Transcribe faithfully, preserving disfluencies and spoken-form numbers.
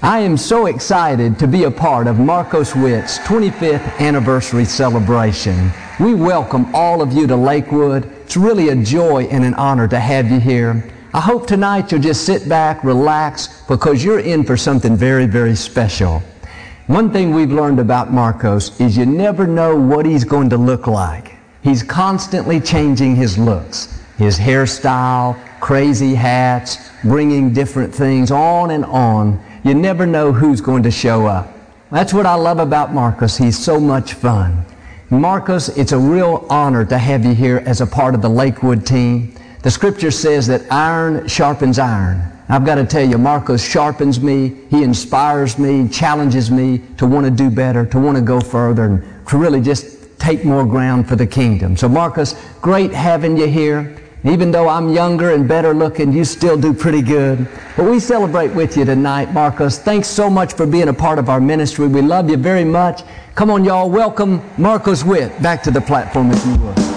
I am so excited to be a part of Marcos Witt's twenty-fifth anniversary celebration. We welcome all of you to Lakewood. It's really a joy and an honor to have you here. I hope tonight you'll just sit back, relax, because you're in for something very, very special. One thing we've learned about Marcos is you never know what he's going to look like. He's constantly changing his looks, his hairstyle, crazy hats, bringing different things, on and on. You never know who's going to show up. That's what I love about Marcos. He's so much fun. Marcos, it's a real honor to have you here as a part of the Lakewood team. The scripture says that iron sharpens iron. I've got to tell you, Marcos sharpens me. He inspires me, challenges me to want to do better, to want to go further, and to really just take more ground for the kingdom. So Marcos, great having you here. Even though I'm younger and better looking, you still do pretty good. But we celebrate with you tonight, Marcos. Thanks so much for being a part of our ministry. We love you very much. Come on, y'all. Welcome Marcos Witt back to the platform, if you would.